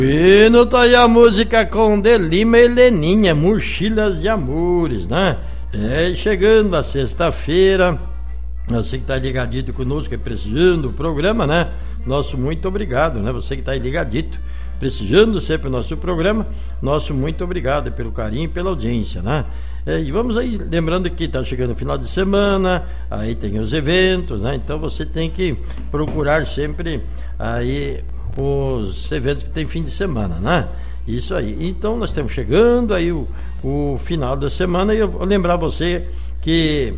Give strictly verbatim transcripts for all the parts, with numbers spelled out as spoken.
E não tá aí a música com Delima e Leninha, Mochilas de Amores, né? É, chegando a sexta-feira, você que tá ligadito conosco, prestigiando o programa, né? Nosso muito obrigado, né? Você que tá aí ligadito, prestigiando sempre o nosso programa, nosso muito obrigado pelo carinho e pela audiência, né? É, e vamos aí, lembrando que tá chegando o final de semana, aí tem os eventos, né? Então você tem que procurar sempre aí os eventos que tem fim de semana, né? Isso aí. Então nós estamos chegando aí o, o final da semana e eu vou lembrar você que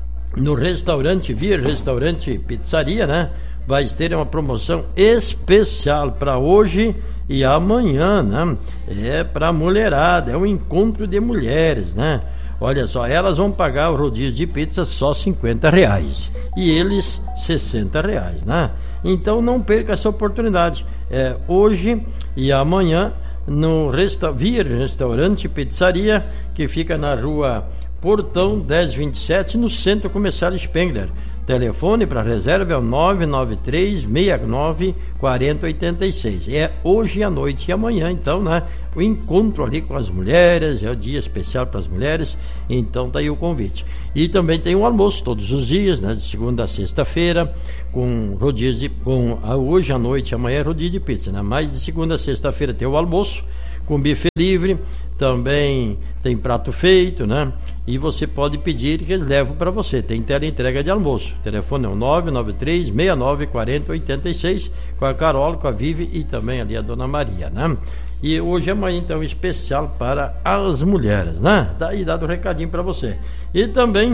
no restaurante Via Restaurante Pizzaria, né? Vai ter uma promoção especial para hoje e amanhã, né? É para mulherada, é um encontro de mulheres, né? Olha só, elas vão pagar o rodízio de pizza só cinquenta reais e eles sessenta reais, né? Então não perca essa oportunidade. É hoje e amanhã no resta- Via Restaurante Pizzaria, que fica na rua Portão dez vinte e sete, no Centro Comercial Spengler. Telefone para reserva é o nove nove três, seis nove, quatro zero oito seis. É hoje à noite e amanhã, então, né? O encontro ali com as mulheres, é o dia especial para as mulheres, então tá aí o convite. E também tem o almoço todos os dias, né? De segunda a sexta-feira, com rodízio de, com a, hoje à noite e amanhã é rodízio de pizza, né? Mas de segunda a sexta-feira tem o almoço, com buffet livre, também tem prato feito, né? E você pode pedir que eles levam para você. Tem teleentrega de almoço. O telefone é o nove nove três, seis nove quatro zero oito seis, com a Carol, com a Vivi e também ali a Dona Maria, né? E hoje é amanhã, então, especial para as mulheres, né? Daí dado o recadinho para você. E também,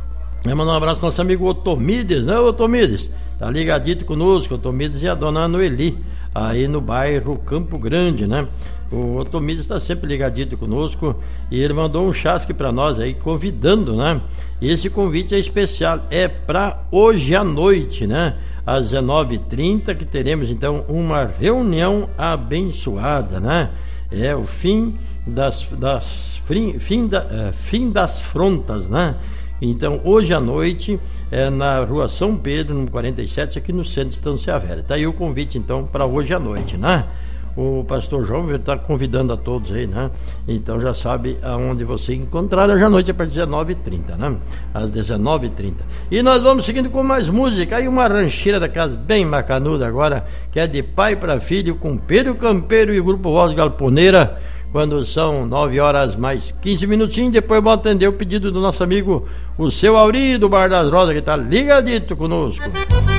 eu mando um abraço ao nosso amigo Otomides, né, Otomides? Tá ligadito conosco, Otomides e a Dona Noeli, aí no bairro Campo Grande, né? O Otomides está sempre ligadito conosco e ele mandou um chasque para nós aí, convidando, né? Esse convite é especial, é para hoje à noite, né? Às dezenove e trinta, que teremos então uma reunião abençoada, né? É o fim das, das, fim, fim, da, é, fim das frontas, né? Então, hoje à noite, é na rua São Pedro, no quarenta e sete, aqui no centro de Estância Velha. Tá aí o convite, então, para hoje à noite, né? O pastor João está convidando a todos aí, né? Então já sabe aonde você encontrar hoje à noite, a partir das dezenove e trinta, né? Às dezenove e trinta. E nós vamos seguindo com mais música. Aí uma rancheira da casa bem macanuda agora, que é de pai para filho, com Pedro Campeiro e o Grupo Voz Galponeira, quando são nove horas mais quinze minutinhos. Depois vou atender o pedido do nosso amigo, o seu Auri do Bar das Rosas, que está ligadito conosco.